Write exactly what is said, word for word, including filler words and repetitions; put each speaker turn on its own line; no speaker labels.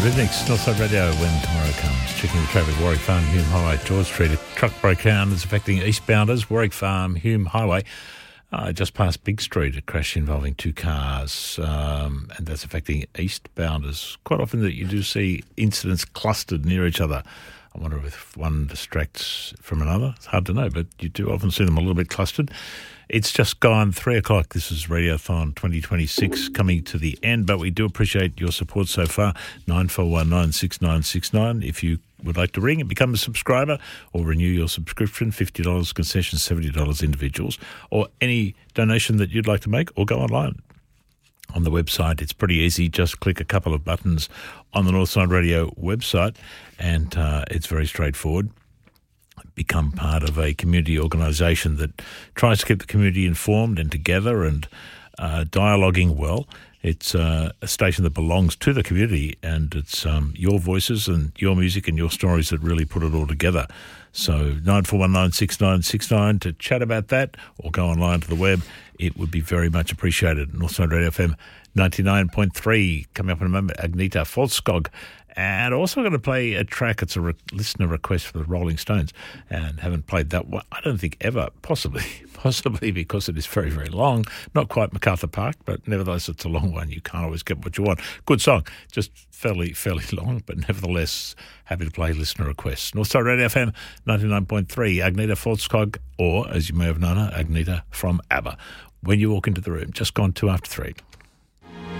Rhythmics, Northside Radio, When Tomorrow Comes. Checking the traffic, Warwick Farm, Hume Highway, George Street. A truck broke down that's affecting eastbounders, Warwick Farm, Hume Highway. Uh, just past Big Street, a crash involving two cars, um, and that's affecting eastbounders. Quite often that you do see incidents clustered near each other. I wonder if one distracts from another. It's hard to know, but you do often see them a little bit clustered. It's just gone three o'clock. This is Radiothon twenty twenty-six coming to the end, but we do appreciate your support so far. nine four one nine six nine six nine. If you would like to ring and become a subscriber or renew your subscription, fifty dollars concession, seventy dollars individuals, or any donation that you'd like to make, or go online. On the website, it's pretty easy. Just click a couple of buttons on the Northside Radio website, and uh, it's very straightforward. Become part of a community organisation that tries to keep the community informed and together and uh, dialoguing well. It's uh, a station that belongs to the community, and it's um, your voices and your music and your stories that really put it all together. So nine four one nine six nine six nine to chat about that, or go online to the web. It would be very much appreciated. Northside Radio F M ninety-nine point three. Coming up in a moment, Agneta Folskog. And also going to play a track. It's a re- listener request for the Rolling Stones, and haven't played that one, I don't think, ever, possibly, possibly because it is very, very long. Not quite MacArthur Park, but nevertheless it's a long one. You can't always get what you want. Good song, just fairly, fairly long, but nevertheless happy to play listener requests. Northside Radio F M ninety-nine point three, Agneta Folskog, or, as you may have known her, Agneta from ABBA. When You Walk Into the Room, just gone two after three.